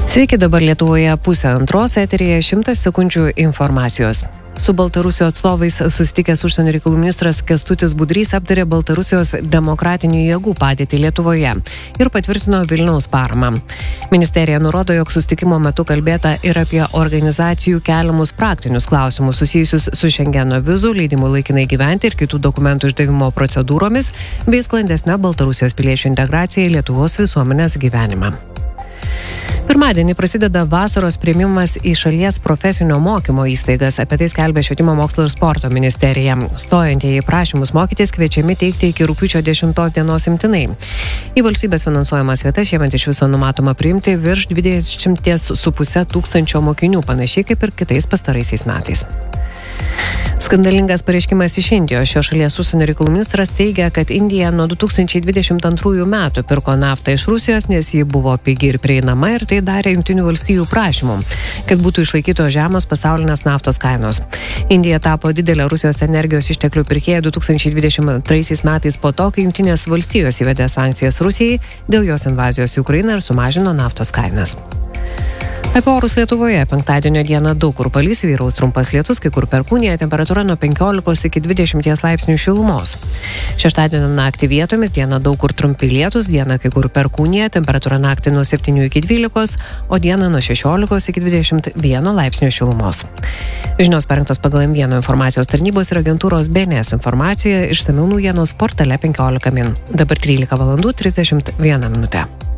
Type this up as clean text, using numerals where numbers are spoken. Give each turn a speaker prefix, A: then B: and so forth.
A: Sveiki, dabar Lietuvoje 1:30 eteryje 100 sekundžių informacijos. Su Baltarusijos atstovais susitikęs užsienio reikalų ministras Kęstutis Budrys aptarė Baltarusijos demokratinių jėgų padėtį Lietuvoje ir patvirtino Vilniaus paramą. Ministerija nurodo, jog susitikimo metu kalbėta ir apie organizacijų keliamus praktinius klausimus susijusius su Šengeno vizų, leidimų laikinai gyventi ir kitų dokumentų išdavimo procedūromis bei sklandesne Baltarusijos piliečių integracija į Lietuvos visuomenės gyvenimą. Pirmadienį prasideda vasaros priėmimas į šalies profesinio mokymo įstaigas. Apie tai skelbė Švietimo mokslo ir sporto ministerija. Stojantieji prašymus mokytis kviečiami teikti iki rugpjūčio 10 dienos imtinai. Į valstybės finansuojamas vietas šiemet iš viso numatoma priimti virš 20,5 tūkstančio mokinių, panašiai kaip ir kitais pastaraisiais metais. Skandalingas pareiškimas iš Indijos. Šios šalies užsienio reikalų ministras teigia, kad Indija nuo 2022 metų pirko naftą iš Rusijos, nes ji buvo pigi ir prieinama ir tai darė Jungtinių valstijų prašymu, kad būtų išlaikytos žemos pasaulinės naftos kainos. Indija tapo didelė Rusijos energijos išteklių pirkėja 2022 metais po to, kai Jungtinės valstijos įvedė sankcijas Rusijai dėl jos invazijos į Ukrainą ir sumažino naftos kainas. Apie orus Lietuvoje. Penktadienio dieną daug kur palys, vyraus trumpas lietus, kai kur perkūnija, temperatūra nuo 15 iki 20 laipsnių šilumos. Šeštadienio naktį vietomis, dieną daug kur trumpi lietus, dieną kai kur perkūnija, temperatūra naktį nuo 7 iki 12, o dieną nuo 16 iki 21 laipsnių šilumos. Žinios parengtos pagal M1 informacijos tarnybos ir agentūros BNS informacija, išsamiau naujienos portale 15 min. Dabar 13:31.